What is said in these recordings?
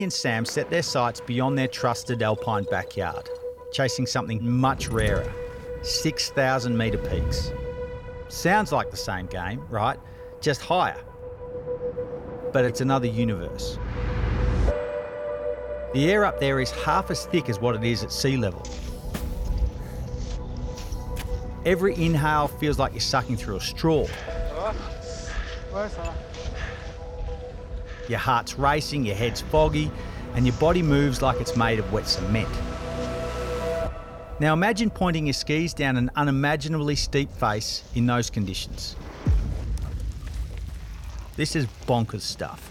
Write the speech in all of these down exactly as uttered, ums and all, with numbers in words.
and Sam set their sights beyond their trusted alpine backyard, chasing something much rarer, six thousand metre peaks. Sounds like the same game, right? Just higher. But it's another universe. The air up there is half as thick as what it is at sea level. Every inhale feels like you're sucking through a straw. Your heart's racing, your head's foggy, and your body moves like it's made of wet cement. Now imagine pointing your skis down an unimaginably steep face in those conditions. This is bonkers stuff.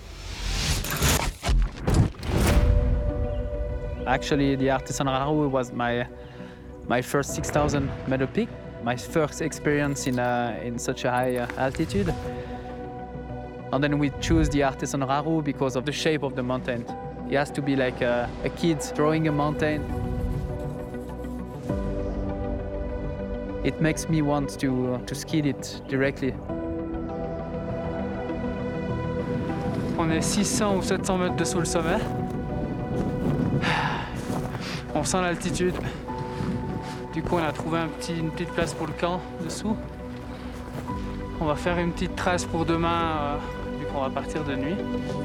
Actually, the Artisan-Raru was my my first six thousand meter peak, my first experience in a, in such a high uh, altitude. And then we choose the Artisan-Raru because of the shape of the mountain. It has to be like a, a kid drawing a mountain. It makes me want to, to ski it directly. On est six cents ou sept cents mètres dessous le sommet. On sent l'altitude. Du coup, on a trouvé un petit, une petite place pour le camp dessous. On va faire une petite trace pour demain, euh, vu qu'on va partir de nuit.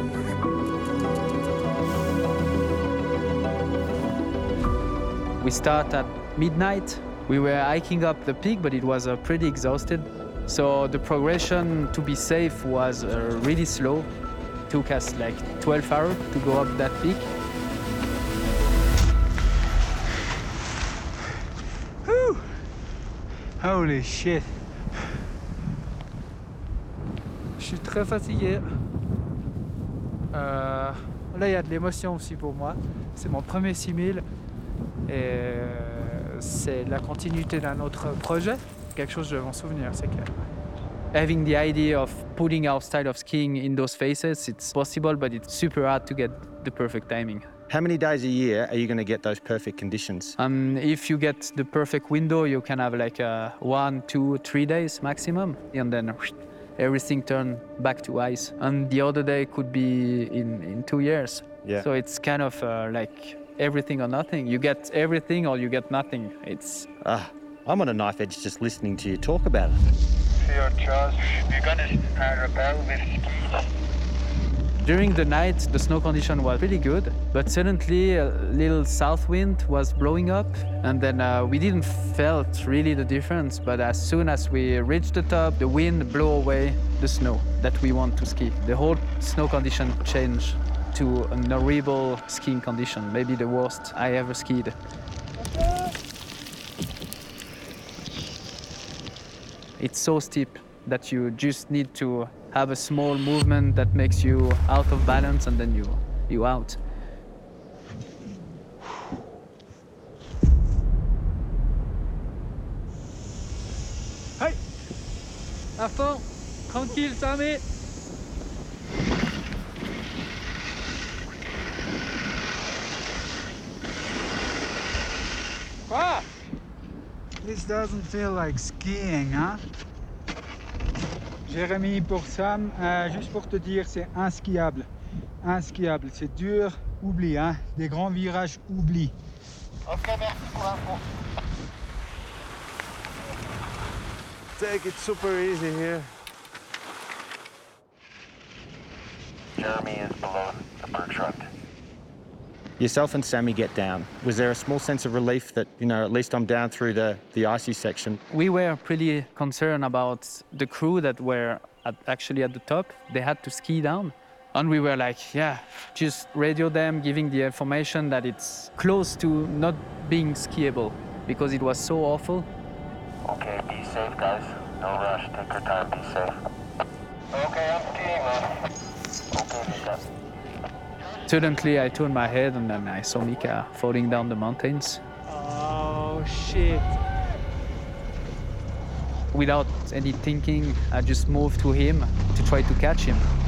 We start at midnight. We were hiking up the peak, but it was uh, pretty exhausted. So the progression, to be safe, was uh, really slow. It took us like twelve hours to go up that peak. Whew. Holy shit. Je suis très fatigué. Euh, là, il y a de l'émotion aussi pour moi. C'est mon premier six mille et c'est la continuité d'un autre projet. Quelque chose que je vais m'en souvenir, c'est clair. Having the idea of putting our style of skiing in those phases, it's possible, but it's super hard to get the perfect timing. How many days a year are you going to get those perfect conditions? Um, if you get the perfect window, you can have like uh, one, two, three days maximum, and then everything turn back to ice. And the other day could be in, in two years. Yeah. So it's kind of uh, like everything or nothing. You get everything or you get nothing. It's... Ah, I'm on a knife edge just listening to you talk about it. Here, Charles, we're gonna uh, rappel with skis. During the night, the snow condition was pretty good, but suddenly a little south wind was blowing up, and then uh, we didn't felt really the difference, but as soon as we reached the top, the wind blew away the snow that we want to ski. The whole snow condition changed to an horrible skiing condition, maybe the worst I ever skied. It's so steep that you just need to have a small movement that makes you out of balance, and then you you out. Hey! À fond! Tranquille, Sammy! Quoi? This doesn't feel like skiing, hein? Jérémy, pour Sam, euh, juste pour te dire, c'est inskiable. Inskiable, c'est dur, oublie, hein? Des grands virages, oublie. Ok, merci pour l'info. Take it super easy here. Jeremy is below the birch rut. Yourself and Sammy get down. Was there a small sense of relief that, you know, at least I'm down through the, the icy section? We were pretty concerned about the crew that were at, actually at the top. They had to ski down. And we were like, yeah, just radio them, giving the information that it's close to not being skiable because it was so awful. Okay, be safe, guys. No rush. Take your time. Be safe. Okay, I'm skiing, man. Okay, Mika. Suddenly, I turned my head and then I saw Mika falling down the mountains. Oh shit! Without any thinking, I just moved to him to try to catch him.